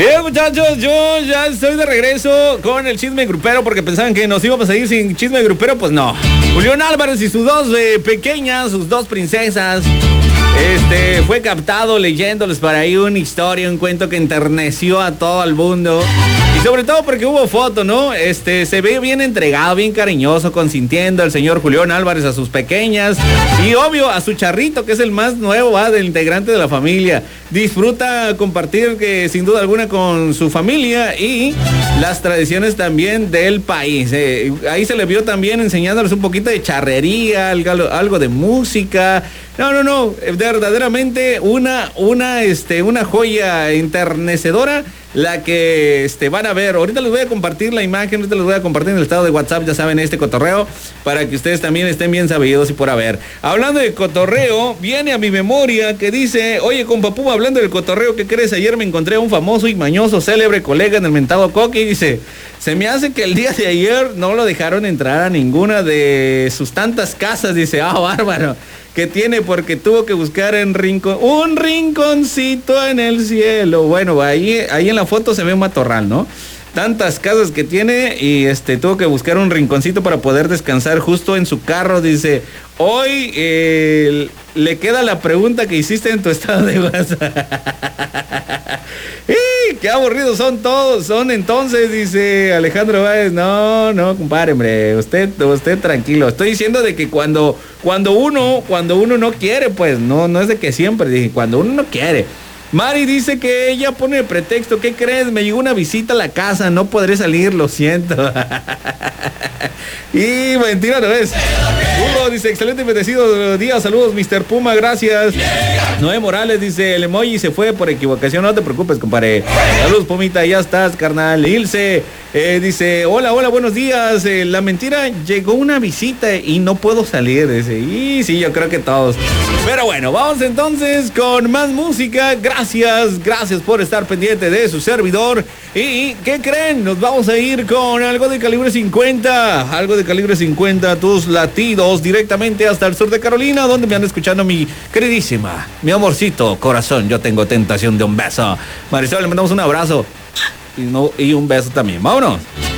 Bien, muchachos, yo ya estoy de regreso con el chisme grupero porque pensaban que nos íbamos a ir sin chisme grupero, pues no. Julián Álvarez y sus dos pequeñas, sus dos princesas, fue captado leyéndoles por ahí una historia, un cuento que enterneció a todo el mundo. Y sobre todo porque hubo foto, ¿no? Se ve bien entregado, bien cariñoso, consintiendo el señor Julián Álvarez a sus pequeñas. Y obvio, a su charrito, que es el más nuevo, del integrante de la familia. Disfruta compartir, que sin duda alguna, con su familia y las tradiciones también del país. Ahí se le vio también enseñándoles un poquito de charrería, algo de música. No, verdaderamente una joya enternecedora la que van a ver. Ahorita les voy a compartir la imagen, ahorita les voy a compartir en el estado de WhatsApp, ya saben, este cotorreo, para que ustedes también estén bien sabidos y por haber. Hablando de cotorreo, viene a mi memoria que dice: oye, compa Puma, hablando del cotorreo, ¿qué crees? Ayer me encontré a un famoso y mañoso célebre colega en el mentado Coqui, dice: se me hace que el día de ayer no lo dejaron entrar a ninguna de sus tantas casas, dice. Bárbaro, que tiene, porque tuvo que buscar un rinconcito en el cielo. Bueno, ahí en la foto se ve un matorral, ¿no? Tantas casas que tiene y tuvo que buscar un rinconcito para poder descansar justo en su carro, dice. Hoy le queda la pregunta que hiciste en tu estado de WhatsApp. ¡Qué aburridos son todos! Son entonces, dice Alejandro Báez. No, compadre, hombre, usted tranquilo. Estoy diciendo de que cuando uno no quiere, pues, no es de que siempre, dije, cuando uno no quiere. Mari dice que ella pone el pretexto: ¿qué crees? Me llegó una visita a la casa, no podré salir, lo siento. Y mentira no es. Hugo dice: excelente y bendecido día, saludos Mr. Puma, gracias. Noé Morales dice: el emoji se fue por equivocación, no te preocupes, compadre. Saludos, Pumita, ya estás, carnal. Ilse dice: hola, buenos días. La mentira, llegó una visita y no puedo salir, dice. Y sí, yo creo que todos. Pero bueno, vamos entonces con más música. Gracias por estar pendiente de su servidor. ¿Y qué creen? Nos vamos a ir con algo de calibre 50. Algo de calibre 50, tus latidos directamente hasta el sur de Carolina, donde me anda escuchando mi queridísima, mi amorcito corazón. Yo tengo tentación de un beso. Marisol, le mandamos un abrazo y un beso también. Vámonos.